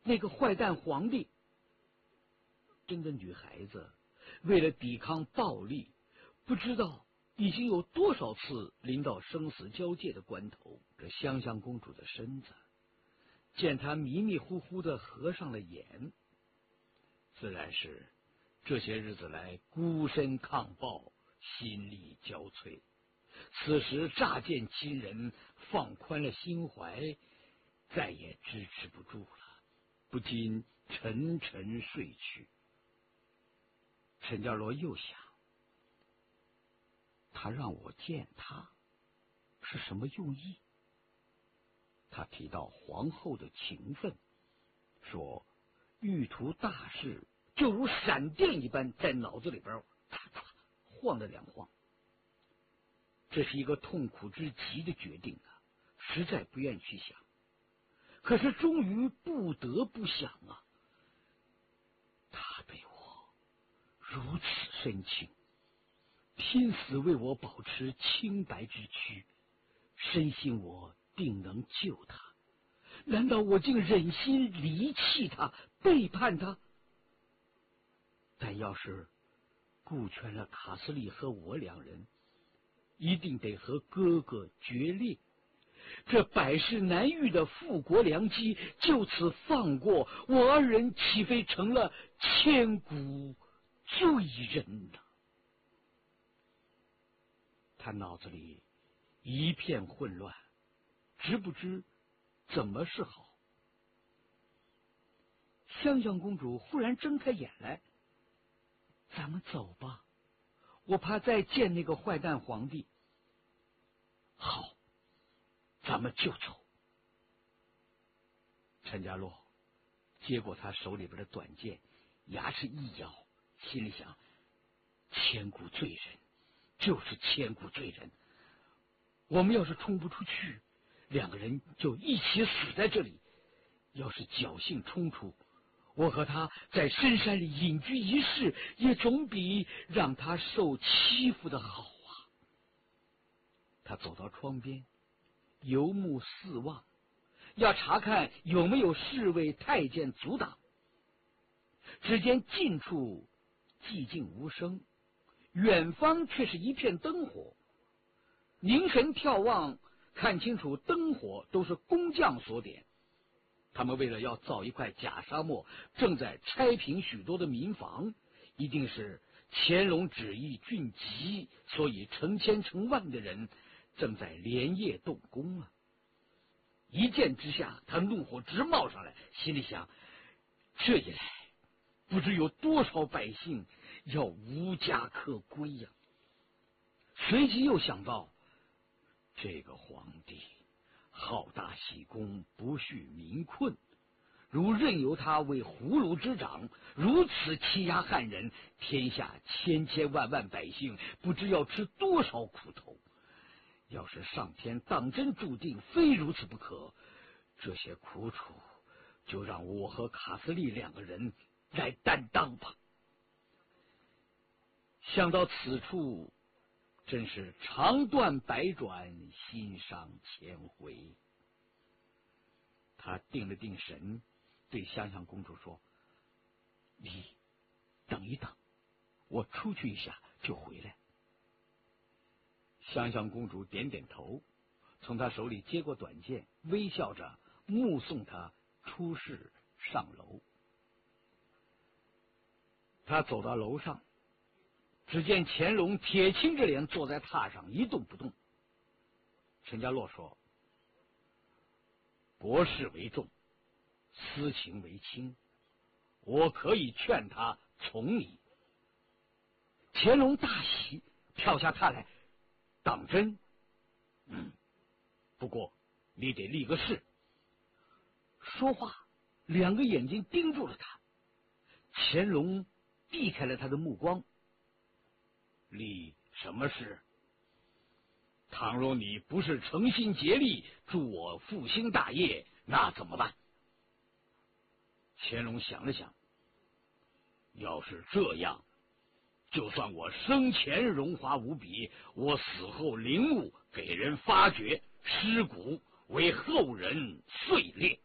那个坏蛋皇帝。这个女孩子为了抵抗暴力，不知道已经有多少次临到生死交界的关头。这香香公主的身子见她迷迷糊糊的合上了眼，自然是这些日子来孤身抗暴，心力交瘁。此时乍见亲人，放宽了心怀，再也支持不住了，不禁沉沉睡去。陈家洛又想，他让我见他是什么用意？他提到皇后的情分，说欲图大事，就如闪电一般在脑子里边唰唰晃了两晃。这是一个痛苦之极的决定啊，实在不愿去想，可是终于不得不想啊。他对我如此深情，拼死为我保持清白之躯，深信我定能救他，难道我竟忍心离弃他，背叛他？但要是顾全了卡斯利和我两人，一定得和哥哥决裂，这百世难遇的复国良机就此放过，我二人岂非成了千古罪人呢？他脑子里一片混乱，知不知怎么是好。香香公主忽然睁开眼来，咱们走吧，我怕再见那个坏蛋皇帝。好，咱们就走。陈家洛接过他手里边的短剑，牙齿一咬，心里想：千古罪人就是千古罪人，我们要是冲不出去，两个人就一起死在这里；要是侥幸冲出，我和他在深山里隐居一世，也总比让他受欺负的好啊。他走到窗边，游目四望，要查看有没有侍卫太监阻挡。只见近处寂静无声，远方却是一片灯火。凝神眺望，看清楚灯火都是工匠所点，他们为了要造一块假沙漠，正在拆平许多的民房，一定是乾隆旨意俊极，所以成千成万的人正在连夜动工啊！一见之下，他怒火直冒上来，心里想：这一来，不知有多少百姓要无家可归呀！随即又想到，这个皇帝好大喜功，不恤民困，如任由他为葫芦之长，如此欺压汉人，天下千千万万百姓不知要吃多少苦头。要是上天当真注定非如此不可，这些苦楚就让我和卡斯利两个人来担当吧。想到此处，真是长断百转，心伤千回。他定了定神，对香香公主说：你等一等，我出去一下就回来。香香公主点点头，从他手里接过短剑，微笑着目送他出室上楼。他走到楼上，只见乾隆铁青着脸坐在榻上一动不动。陈家洛说：国事为重，私情为轻，我可以劝他从你。乾隆大喜，跳下榻来：当真？不过你得立个誓。说话，两个眼睛盯住了他。乾隆避开了他的目光。立什么誓？倘若你不是诚心竭力助我复兴大业，那怎么办？乾隆想了想，要是这样，就算我生前荣华无比，我死后陵墓给人发掘，尸骨为后人碎裂。